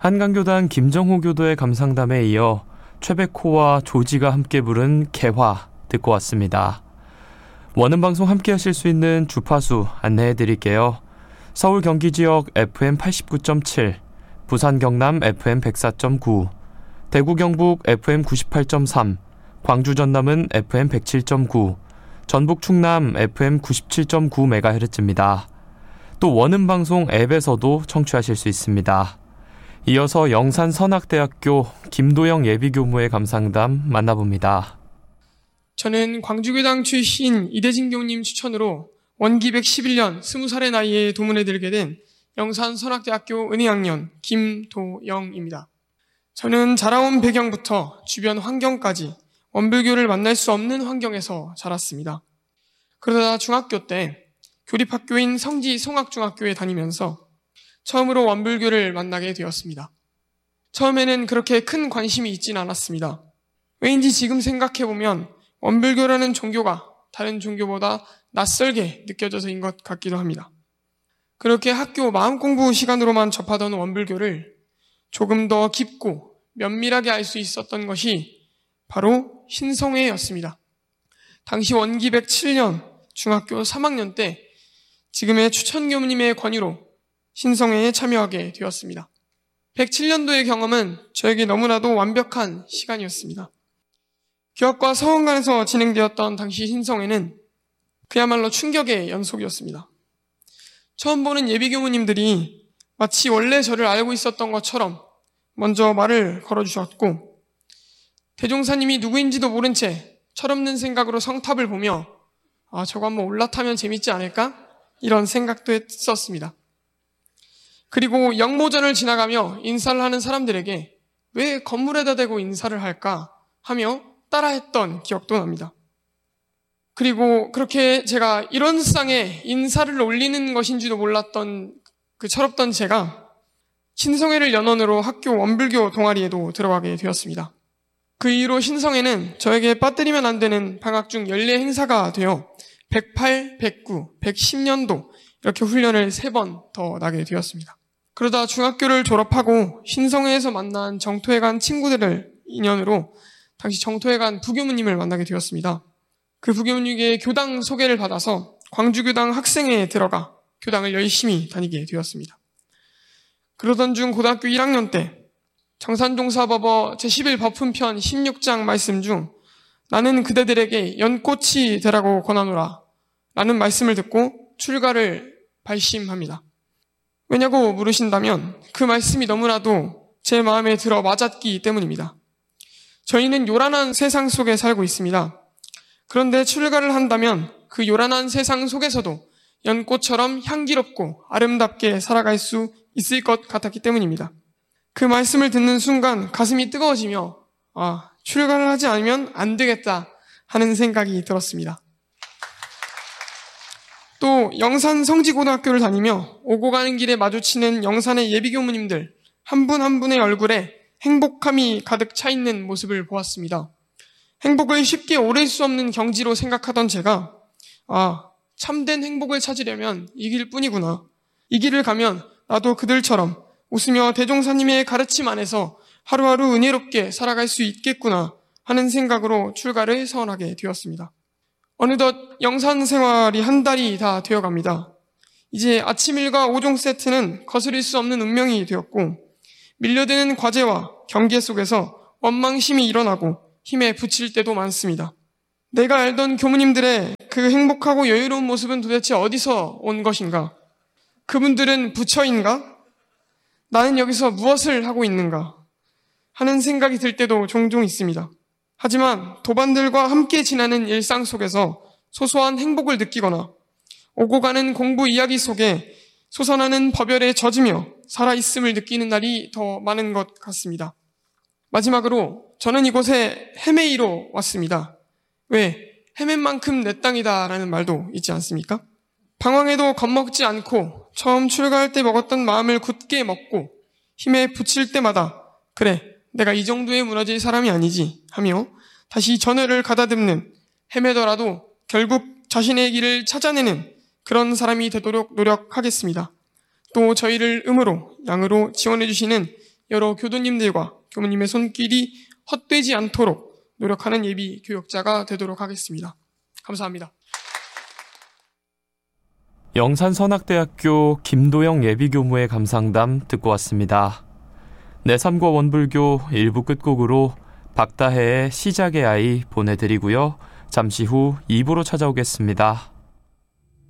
한강교단 김정호 교도의 감상담에 이어 최백호와 조지가 함께 부른 개화 듣고 왔습니다. 원음방송 함께 하실 수 있는 주파수 안내해드릴게요. 서울 경기 지역 FM 89.7, 부산 경남 FM 104.9, 대구 경북 FM 98.3, 광주 전남은 FM 107.9, 전북 충남 FM 97.9MHz입니다. 또 원음방송 앱에서도 청취하실 수 있습니다. 이어서 영산 선악대학교 김도영 예비교무의 감상담 만나봅니다. 저는 광주교당 출신 이대진 교우님 추천으로 원기 111년 20살의 나이에 도문에 들게 된 영산 선악대학교 은혜학년 김도영입니다. 저는 자라온 배경부터 주변 환경까지 원불교를 만날 수 없는 환경에서 자랐습니다. 그러다 중학교 때 교립학교인 성지 송악중학교에 다니면서 처음으로 원불교를 만나게 되었습니다. 처음에는 그렇게 큰 관심이 있진 않았습니다. 왜인지 지금 생각해보면 원불교라는 종교가 다른 종교보다 낯설게 느껴져서인 것 같기도 합니다. 그렇게 학교 마음공부 시간으로만 접하던 원불교를 조금 더 깊고 면밀하게 알 수 있었던 것이 바로 신성회였습니다. 당시 원기 107년 중학교 3학년 때 지금의 추천교무님의 권유로 신성회에 참여하게 되었습니다. 107년도의 경험은 저에게 너무나도 완벽한 시간이었습니다. 교학과 서원간에서 진행되었던 당시 신성회는 그야말로 충격의 연속이었습니다. 처음 보는 예비교무님들이 마치 원래 저를 알고 있었던 것처럼 먼저 말을 걸어주셨고, 대종사님이 누구인지도 모른 채 철없는 생각으로 성탑을 보며 저거 한번 올라타면 재밌지 않을까? 이런 생각도 했었습니다. 그리고 영모전을 지나가며 인사를 하는 사람들에게 왜 건물에다 대고 인사를 할까 하며 따라했던 기억도 납니다. 그리고 그렇게 제가 이런 상에 인사를 올리는 것인지도 몰랐던 그 철없던 제가 신성회를 연원으로 학교 원불교 동아리에도 들어가게 되었습니다. 그 이후로 신성회는 저에게 빠뜨리면 안 되는 방학 중 연례 행사가 되어 108, 109, 110년도 이렇게 훈련을 3번 더 나게 되었습니다. 그러다 중학교를 졸업하고 신성회에서 만난 정토회 간 친구들을 인연으로 당시 정토회 간 부교무님을 만나게 되었습니다. 그 부교무님에게 교당 소개를 받아서 광주교당 학생회에 들어가 교당을 열심히 다니게 되었습니다. 그러던 중 고등학교 1학년 때 정산종사법어 제11법훈편 16장 말씀 중 나는 그대들에게 연꽃이 되라고 권하노라 라는 말씀을 듣고 출가를 발심합니다. 왜냐고 물으신다면 그 말씀이 너무나도 제 마음에 들어 맞았기 때문입니다. 저희는 요란한 세상 속에 살고 있습니다. 그런데 출가를 한다면 그 요란한 세상 속에서도 연꽃처럼 향기롭고 아름답게 살아갈 수 있을 것 같았기 때문입니다. 그 말씀을 듣는 순간 가슴이 뜨거워지며 출가를 하지 않으면 안 되겠다 하는 생각이 들었습니다. 또 영산 성지고등학교를 다니며 오고 가는 길에 마주치는 영산의 예비교무님들 한 분 한 분의 얼굴에 행복함이 가득 차 있는 모습을 보았습니다. 행복을 쉽게 오를 수 없는 경지로 생각하던 제가 참된 행복을 찾으려면 이 길뿐이구나. 이 길을 가면 나도 그들처럼 웃으며 대종사님의 가르침 안에서 하루하루 은혜롭게 살아갈 수 있겠구나 하는 생각으로 출가를 서원하게 되었습니다. 어느덧 영산 생활이 한 달이 다 되어갑니다. 이제 아침 일과 오종 세트는 거스릴 수 없는 운명이 되었고 밀려드는 과제와 경계 속에서 원망심이 일어나고 힘에 부칠 때도 많습니다. 내가 알던 교무님들의 그 행복하고 여유로운 모습은 도대체 어디서 온 것인가? 그분들은 부처인가? 나는 여기서 무엇을 하고 있는가? 하는 생각이 들 때도 종종 있습니다. 하지만 도반들과 함께 지나는 일상 속에서 소소한 행복을 느끼거나 오고 가는 공부 이야기 속에 솟아나는 법열에 젖으며 살아있음을 느끼는 날이 더 많은 것 같습니다. 마지막으로 저는 이곳에 헤매이로 왔습니다. 왜? 헤맨 만큼 내 땅이다 라는 말도 있지 않습니까? 방황에도 겁먹지 않고 처음 출가할 때 먹었던 마음을 굳게 먹고 힘에 부칠 때마다 그래, 내가 이 정도에 무너질 사람이 아니지 하며 다시 전열을 가다듬는, 헤매더라도 결국 자신의 길을 찾아내는 그런 사람이 되도록 노력하겠습니다. 또 저희를 음으로 양으로 지원해 주시는 여러 교도님들과 교무님의 손길이 헛되지 않도록 노력하는 예비 교역자가 되도록 하겠습니다. 감사합니다. 영산선악대학교 김도영 예비교무의 감상담 듣고 왔습니다. 내3과 원불교 1부 끝곡으로 박다혜의 시작의 아이 보내드리고요. 잠시 후 2부로 찾아오겠습니다.